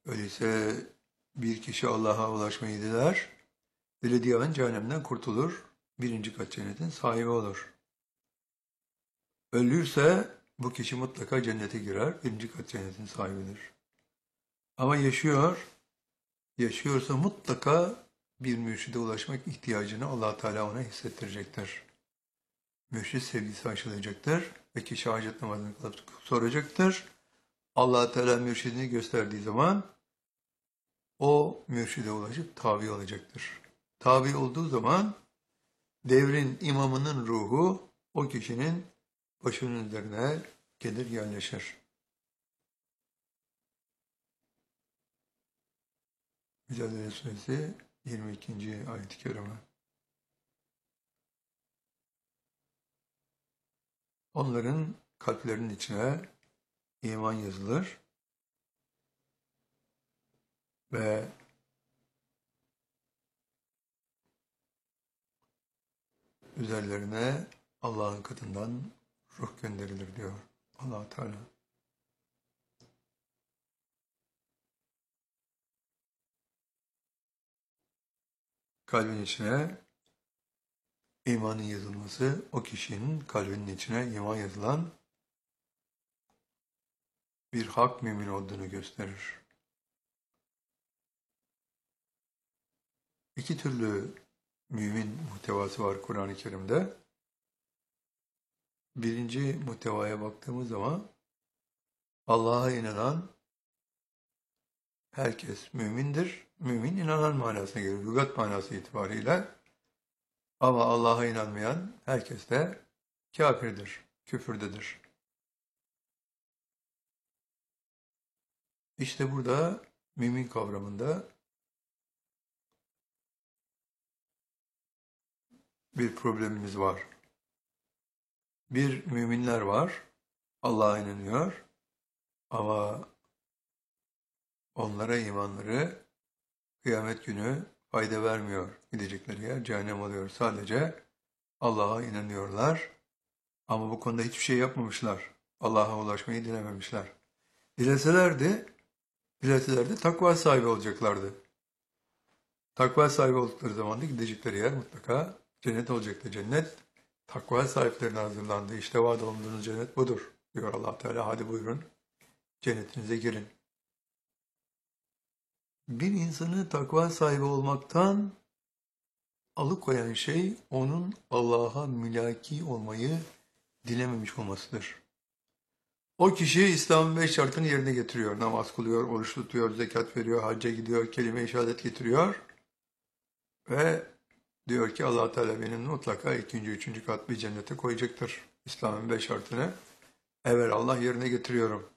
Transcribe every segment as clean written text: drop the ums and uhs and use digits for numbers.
Öyleyse bir kişi Allah'a ulaşmayı diler, dilediği an cehennemden kurtulur, birinci kat cennetin sahibi olur. Ölürse bu kişi mutlaka cennete girer, birinci kat cennetin sahibidir. Ama yaşıyorsa mutlaka bir mürşide ulaşmak ihtiyacını Allah Teala ona hissettirecektir. Mürşid sevgisi aşılayacaktır ve kişi hacet namazını kılıp soracaktır. Allah Teala mürşidini gösterdiği zaman o mürşide ulaşıp tabi olacaktır. Tabi olduğu zaman devrin imamının ruhu o kişinin başının üzerine gelir yerleşir. Mücadele Suresi 22. ayet-i kerime. Onların kalplerinin içine iman yazılır ve üzerlerine Allah'ın katından ruh gönderilir diyor Allah Teala. Kalbin içine imanın yazılması, o kişinin kalbinin içine iman yazılan bir hak mümin olduğunu gösterir. İki türlü mümin muhtevası var Kur'an-ı Kerim'de. Birinci muhtevaya baktığımız zaman Allah'a inanan herkes mümindir. Mümin inanan manasına gelir, lügat manası itibariyle. Ama Allah'a inanmayan herkes de kafirdir, küfürdedir. İşte burada mümin kavramında bir problemimiz var. Bir müminler var, Allah'a inanıyor ama onlara imanları kıyamet günü fayda vermiyor. Gidecekleri yer cehennem oluyor. Sadece Allah'a inanıyorlar ama bu konuda hiçbir şey yapmamışlar. Allah'a ulaşmayı dilememişler. Dileselerdi takva sahibi olacaklardı. Takva sahibi oldukları zaman da gidecekleri yer mutlaka cennet olacaktı. Cennet takva sahiplerine hazırlandı. İşte vaad olunduğunuz cennet budur diyor Allah Teala. Hadi buyurun cennetinize girin. Bir insanı takva sahibi olmaktan alıkoyan şey onun Allah'a mülaki olmayı dilememiş olmasıdır. O kişi İslam'ın 5 şartını yerine getiriyor. Namaz kılıyor, oruç tutuyor, zekat veriyor, hacca gidiyor, kelime-i şehadet getiriyor. Ve diyor ki Allah Teala benim mutlaka ikinci, üçüncü kat bir cennete koyacaktır. İslam'ın 5 şartını Allah yerine getiriyorum.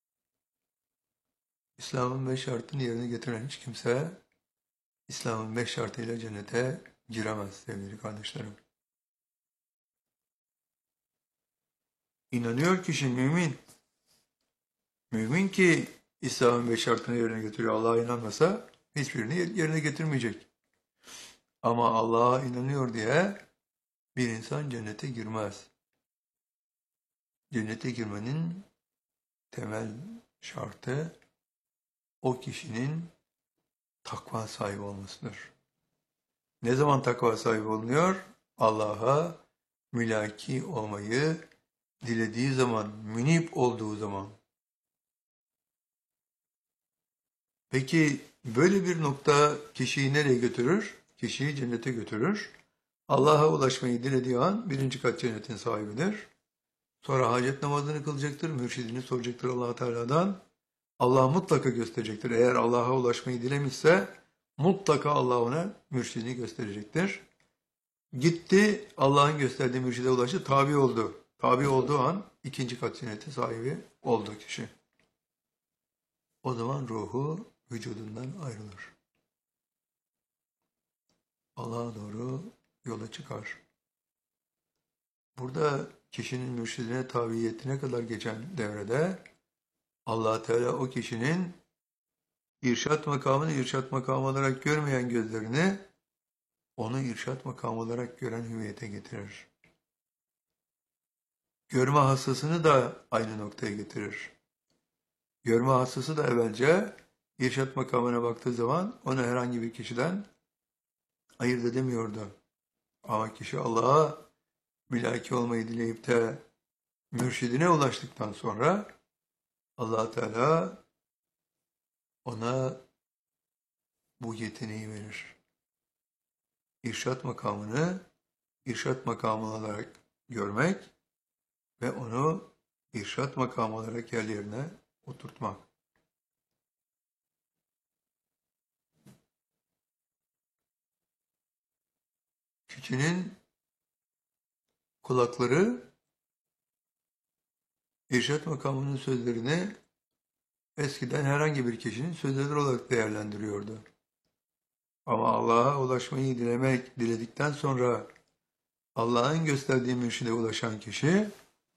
İslam'ın 5 şartını yerine getiren hiç kimse İslam'ın 5 şartıyla cennete giremez sevgili kardeşlerim. İnanıyor kişi mümin. Mümin ki İslam'ın 5 şartını yerine getiriyor. Allah'a inanmasa hiçbirini yerine getirmeyecek. Ama Allah'a inanıyor diye bir insan cennete girmez. Cennete girmenin temel şartı o kişinin takva sahibi olmasıdır. Ne zaman takva sahibi olunuyor? Allah'a mülaki olmayı dilediği zaman, münip olduğu zaman. Peki böyle bir nokta kişiyi nereye götürür? Kişiyi cennete götürür. Allah'a ulaşmayı dilediği an birinci kat cennetin sahibidir. Sonra hacet namazını kılacaktır, mürşidini soracaktır Allah Teala'dan. Allah mutlaka gösterecektir. Eğer Allah'a ulaşmayı dilemişse mutlaka Allah ona mürşidini gösterecektir. Gitti, Allah'ın gösterdiği mürşide ulaştı, tabi oldu. Tabi olduğu an ikinci kat cennetin sahibi oldu kişi. O zaman ruhu vücudundan ayrılır. Allah'a doğru yola çıkar. Burada kişinin mürşidine tabiyetine kadar geçen devrede Allah Teala o kişinin irşat makamını irşat makamı olarak görmeyen gözlerini onu irşat makamı olarak gören hüviyete getirir. Görme hastasını da aynı noktaya getirir. Görme hastası da evvelce irşat makamına baktığı zaman onu herhangi bir kişiden ayırt edemiyordu. Ama kişi Allah'a mülaki olmayı dileyip de mürşidine ulaştıktan sonra Allah Teala ona bu yeteneği verir. İrşat makamını irşat makamı olarak görmek ve onu irşat makamı olarak yerlerine oturtmak. Kişinin kulakları irşat makamının sözlerini eskiden herhangi bir kişinin sözleri olarak değerlendiriyordu. Ama Allah'a ulaşmayı diledikten sonra Allah'ın gösterdiği mürşide ulaşan kişi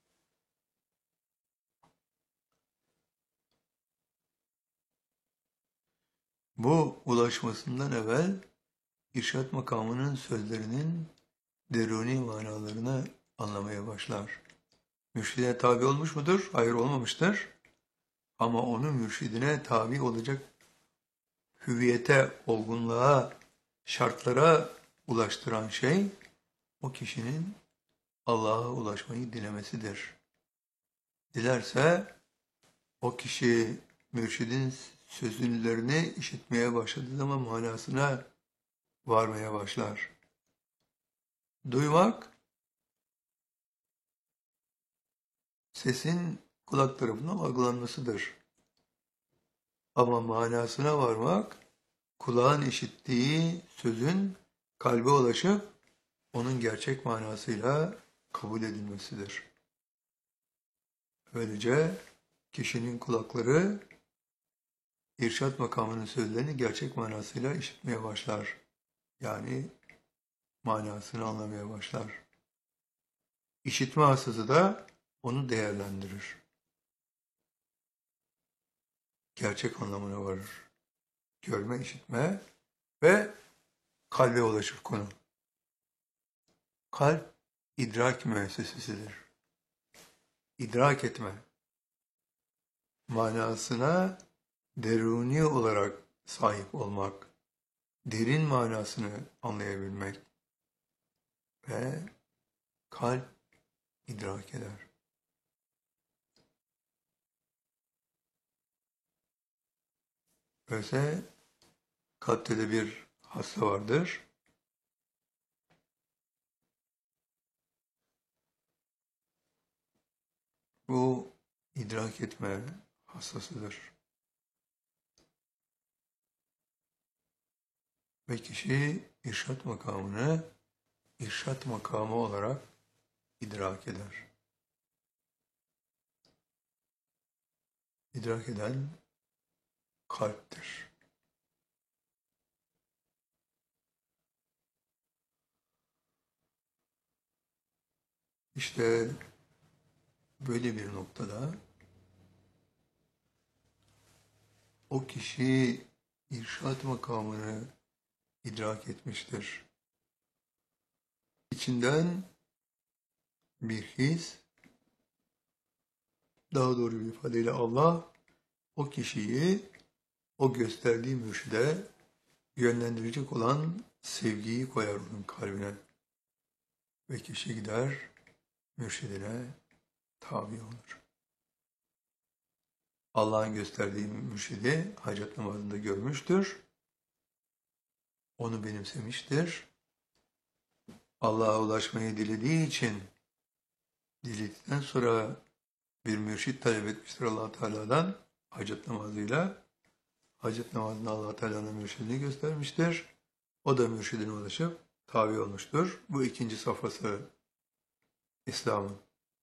bu ulaşmasından evvel irşat makamının sözlerinin deruni manalarını anlamaya başlar. Mürşidine tabi olmuş mudur? Hayır, olmamıştır. Ama onu mürşidine tabi olacak hüviyete, olgunluğa, şartlara ulaştıran şey o kişinin Allah'a ulaşmayı dilemesidir. Dilerse o kişi mürşidin sözlerini işitmeye başladığı zaman manasına varmaya başlar. Duymak, sesin kulak tarafından algılanmasıdır. Ama manasına varmak, kulağın işittiği sözün kalbe ulaşıp onun gerçek manasıyla kabul edilmesidir. Böylece kişinin kulakları irşat makamının sözlerini gerçek manasıyla işitmeye başlar. Yani manasını anlamaya başlar. İşitme hastası da onu değerlendirir. Gerçek anlamına varır. Görme, işitme ve kalbe ulaşır konu. Kalp idrak müessesesidir. İdrak etme, manasına deruni olarak sahip olmak, derin manasını anlayabilmek ve kalp idrak eder. Öyleyse kalpte de bir hasta vardır. Bu idrak etme hastasıdır. Ve kişi irşat makamını irşat makamı olarak idrak eder. İdrak eden kalptir. İşte böyle bir noktada o kişi irşat makamını idrak etmiştir. İçinden bir his, daha doğru bir ifadeyle Allah o kişiyi o gösterdiği mürşide yönlendirecek olan sevgiyi koyar onun kalbine. Ve kişi gider mürşidine tabi olur. Allah'ın gösterdiği mürşidi hacet namazında görmüştür. Onu benimsemiştir. Allah'a ulaşmayı dilediği için diledikten sonra bir mürşit talep etmiştir Allah Teala'dan hacet namazıyla. Hacet namazında Allah Teala'nın mürşidini göstermiştir. O da mürşidine ulaşıp tabi olmuştur. Bu ikinci safhası İslam'ın.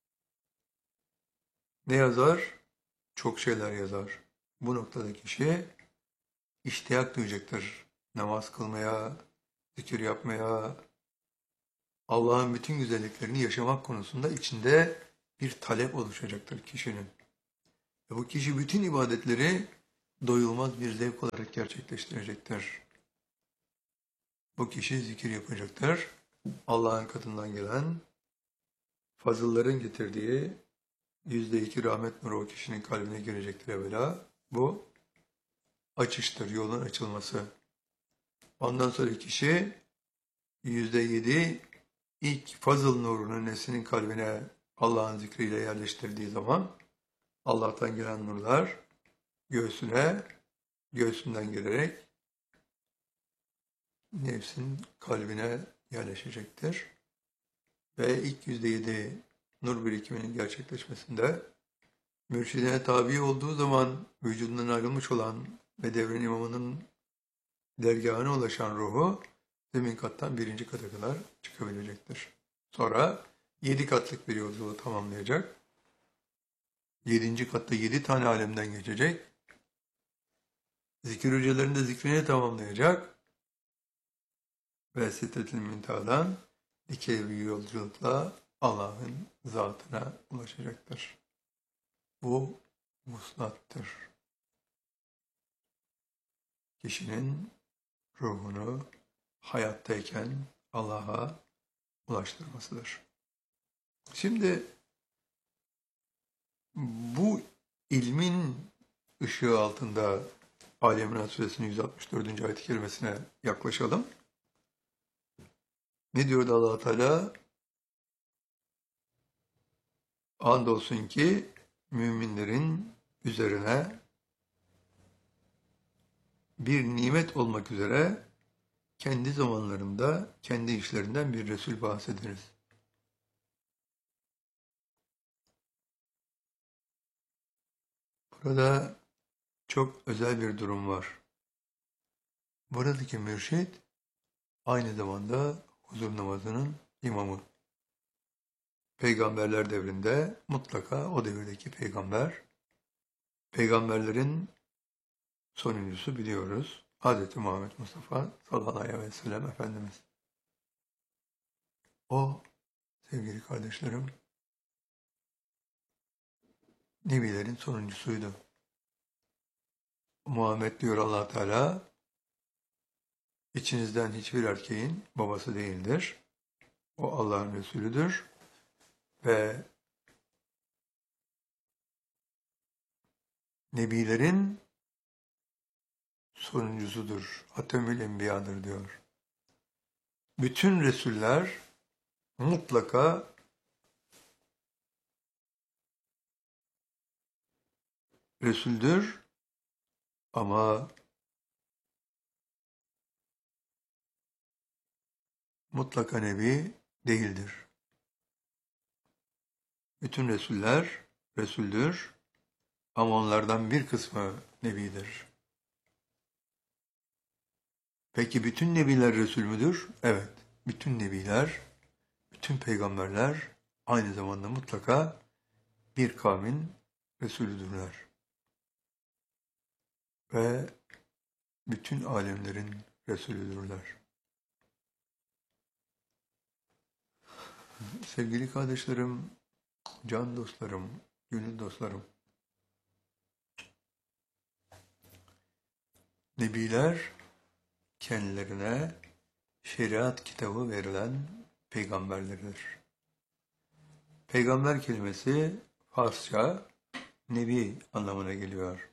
Ne yazar? Çok şeyler yazar. Bu noktada kişi iştiyak duyacaktır. Namaz kılmaya, zikir yapmaya, Allah'ın bütün güzelliklerini yaşamak konusunda içinde bir talep oluşacaktır kişinin. Ve bu kişi bütün ibadetleri doyulmaz bir zevk olarak gerçekleştirecektir. Bu kişi zikir yapacaktır. Allah'ın katından gelen fazılların getirdiği %2 rahmet nuru o kişinin kalbine girecektir evvela. Bu açıştır, yolun açılması. Ondan sonra kişi %7 ilk fazıl nurunu nefsinin kalbine Allah'ın zikriyle yerleştirdiği zaman Allah'tan gelen nurlar göğsünden gelerek nefsin kalbine yerleşecektir. Ve ilk %7 nur birikiminin gerçekleşmesinde mürşidine tabi olduğu zaman vücudundan ayrılmış olan ve devrin imamının dergâhına ulaşan ruhu zemin kattan 1. kata kadar çıkabilecektir. Sonra 7 katlık bir yolculuğu tamamlayacak. 7. katta 7 tane alemden geçecek. Zikir hücrelerinde zikrini tamamlayacak. Ve Sidret-i Münteha'dan dikey bir yolculukla Allah'ın zatına ulaşacaktır. Bu vuslattır. Kişinin ruhunu hayattayken Allah'a ulaştırmasıdır. Şimdi bu ilmin ışığı altında Ali İmran Suresinin 164. ayet-i kerimesine yaklaşalım. Ne diyordu Allah Teala? Andolsun ki müminlerin üzerine bir nimet olmak üzere kendi zamanlarında kendi işlerinden bir Resul bahsederiz. Burada çok özel bir durum var. Buradaki mürşid aynı zamanda huzur namazının imamı. Peygamberler devrinde mutlaka o devirdeki peygamberlerin sonuncusu biliyoruz. Hz. Muhammed Mustafa sallallahu aleyhi ve sellem Efendimiz. O sevgili kardeşlerim Nebilerin sonuncusuydu. Muhammed diyor Allah Teala, içinizden hiçbir erkeğin babası değildir. O Allah'ın Resulüdür ve Nebilerin sonuncusudur. Hatemül Enbiya'dır diyor. Bütün Resuller mutlaka Resuldür ama mutlaka Nebi değildir. Bütün Resuller Resuldür ama onlardan bir kısmı Nebidir. Peki bütün Nebiler Resul müdür? Evet. Bütün Nebiler, bütün peygamberler aynı zamanda mutlaka bir kavmin Resulüdürler. Ve bütün alemlerin Resulüdürler. Sevgili kardeşlerim, can dostlarım, gönül dostlarım, Nebiler kendilerine şeriat kitabı verilen peygamberlerdir. Peygamber kelimesi Farsça Nebi anlamına geliyor.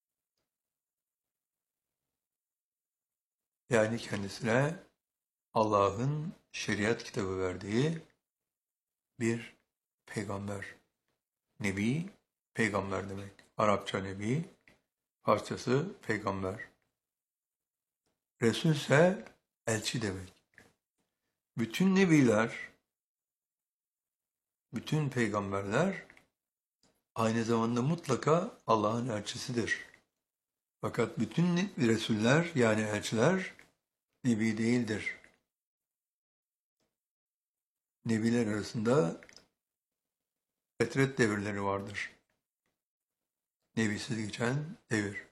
Yani kendisine Allah'ın şeriat kitabı verdiği bir peygamber. Nebi, peygamber demek. Arapça nebi, Farsçası peygamber. Resul ise elçi demek. Bütün nebiler, bütün peygamberler aynı zamanda mutlaka Allah'ın elçisidir. Fakat bütün Resuller yani elçiler nebi değildir. Nebiler arasında fetret devirleri vardır. Nebisiz geçen devir.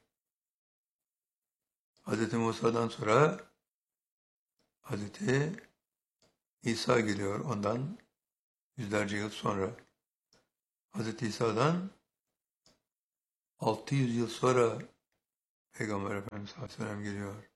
Hz. Musa'dan sonra Hz. İsa geliyor ondan yüzlerce yıl sonra. Hz. İsa'dan 600 yıl sonra Peygamber Efendimiz Aleyhisselam geliyor.